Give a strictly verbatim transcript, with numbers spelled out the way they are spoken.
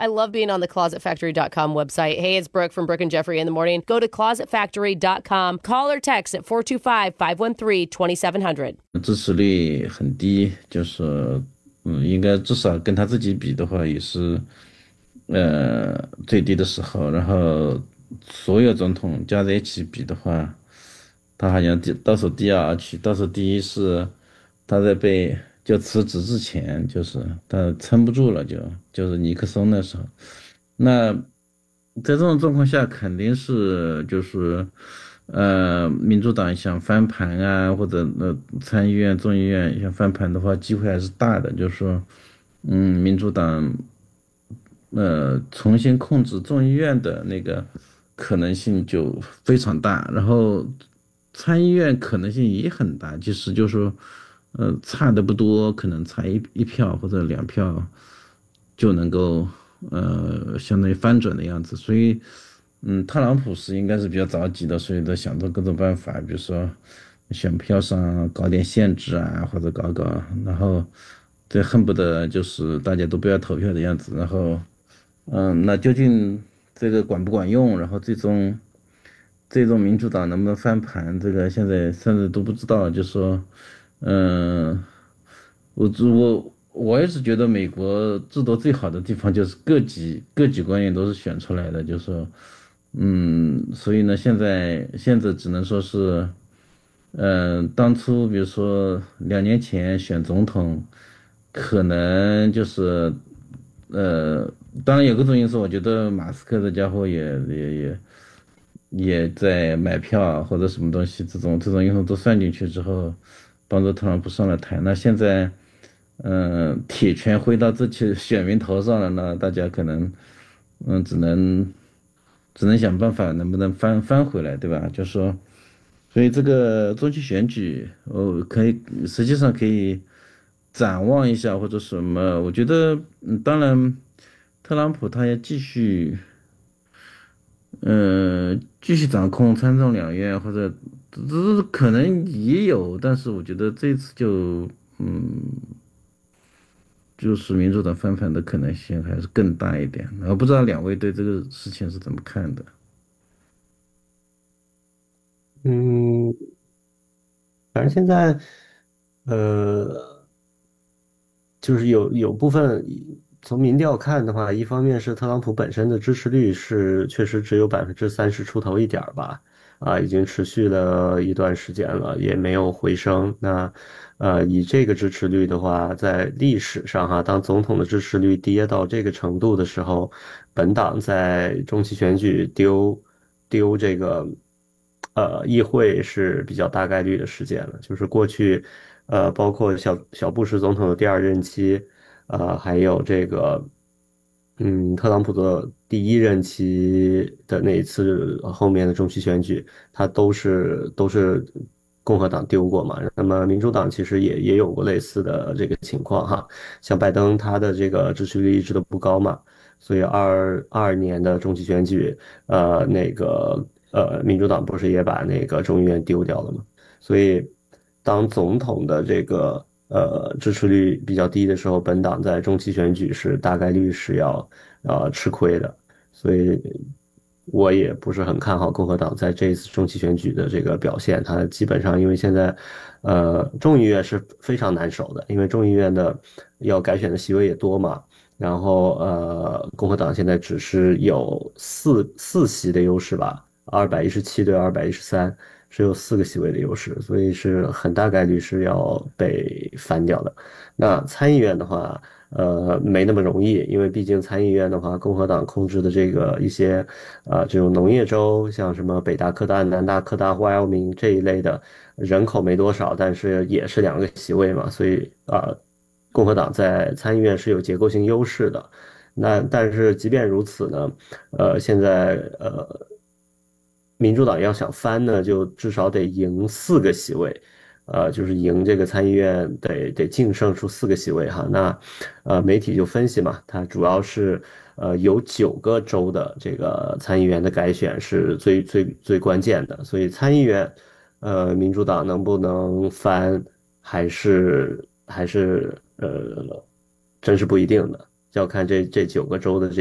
I love being on the closet factory dot com website. Hey, it's Brooke from Brooke and Jeffrey in the morning. Go to closet factory dot com. Call or text at four two five, five one three, two seven zero zero. 支持率很低，就是嗯，应该至少跟他自己比的话，也是呃最低的时候。然后所有总统加在一起比的话，他好像第倒数第二去，倒数第一是他在被就辞职之前，就是他撑不住了就，就是尼克松那时候。那在这种状况下，肯定是就是呃，民主党想翻盘啊，或者呃参议院、众议院想翻盘的话，机会还是大的。就是说，嗯，民主党呃重新控制众议院的那个可能性就非常大，然后参议院可能性也很大，其实就是说，呃，差的不多，可能差一一票或者两票就能够呃相当于翻转的样子。所以，嗯，特朗普是应该是比较着急的，所以在想着各种办法，比如说选票上搞点限制啊，或者搞搞，然后这恨不得就是大家都不要投票的样子。然后，嗯，那究竟这个管不管用？然后最终最终民主党能不能翻盘？这个现在甚至都不知道。就说，嗯，我我我也是觉得美国制度最好的地方就是各级各级官员都是选出来的，就是说，嗯，所以呢，现在现在只能说是。嗯，当初比如说两年前选总统，可能就是，呃，当然有个种因素，我觉得马斯克这家伙也也也也在买票啊或者什么东西，这种这种因素都算进去之后，帮助特朗普上了台。那现在，嗯、铁拳挥到这些选民头上了呢，大家可能，嗯，只能只能想办法能不能翻翻回来，对吧？就说。所以这个中期选举，哦，可以实际上可以展望一下或者什么。我觉得，嗯，当然，特朗普他要继续，呃，继续掌控参众两院，或者这这可能也有，但是我觉得这次就，嗯，就是民主党翻盘的可能性还是更大一点。我不知道两位对这个事情是怎么看的？ 嗯，反正现在，呃，就是有有部分从民调看的话，一方面是特朗普本身的支持率是确实只有百分之三十出头一点儿吧，啊，已经持续了一段时间了，也没有回升。那，呃，以这个支持率的话，在历史上哈，当总统的支持率跌到这个程度的时候，本党在中期选举丢丢这个。呃，议会是比较大概率的事件了，就是过去，呃，包括小小布什总统的第二任期，呃，还有这个，嗯，特朗普的第一任期的那一次后面的中期选举，他都是都是共和党丢过嘛。那么民主党其实也也有过类似的这个情况哈，像拜登他的这个支持率一直都不高嘛，所以二二年的中期选举。呃，那个呃，民主党不是也把那个众议院丢掉了吗？所以，当总统的这个呃支持率比较低的时候，本党在中期选举是大概率是要呃吃亏的。所以，我也不是很看好共和党在这一次中期选举的这个表现。它基本上因为现在呃众议院是非常难守的，因为众议院的要改选的席位也多嘛。然后呃，共和党现在只是有四四席的优势吧，二百一十七对二百一十三，只有四个席位的优势，所以是很大概率是要被翻掉的。那参议院的话，呃，没那么容易，因为毕竟参议院的话，共和党控制的这个一些呃这种农业州，像什么北达科大、南达科大、怀俄明这一类的，人口没多少，但是也是两个席位嘛，所以啊。呃共和党在参议院是有结构性优势的。那但是即便如此呢，呃，现在呃，民主党要想翻呢，就至少得赢四个席位，呃，就是赢这个参议院得得净胜出四个席位哈。那呃，媒体就分析嘛，它主要是呃有九个州的这个参议员的改选是最最最关键的，所以参议员呃，民主党能不能翻，还是还是呃，真是不一定的，要看这这九个州的这。